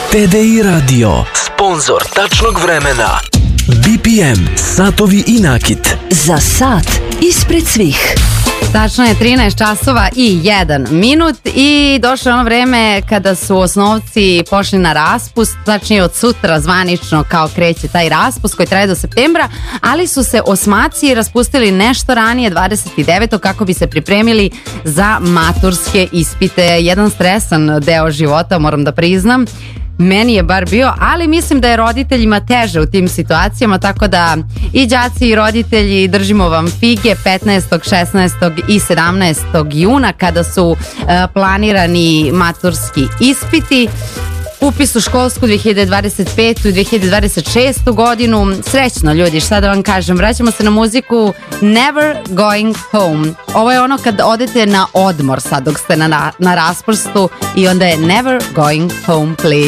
TDI Radio, sponzor tačnog vremena. BPM, satovi i nakit. Za sat ispred svih. Tačno je 13 časova i 1 minut i došlo je ono vreme kada su osnovci pošli na raspust, tačnije od sutra zvanično kao kreće taj raspust koji traje do septembra, ali su se osmaci raspustili nešto ranije, 29. kako bi se pripremili za maturske ispite. Jedan stresan deo života, moram da priznam. Meni je bar bio, ali mislim da je roditeljima teže u tim situacijama, tako da i đaci i roditelji držimo vam fige 15., 16. i 17. juna kada su planirani maturski ispiti. Upis u školsku 2025. i 2026. godinu. Srećno ljudi, šta da vam kažem. Vraćamo se na muziku Never Going Home. Ovo je ono kad odete na odmor sad dok ste na raspustu i onda je Never Going Home, please.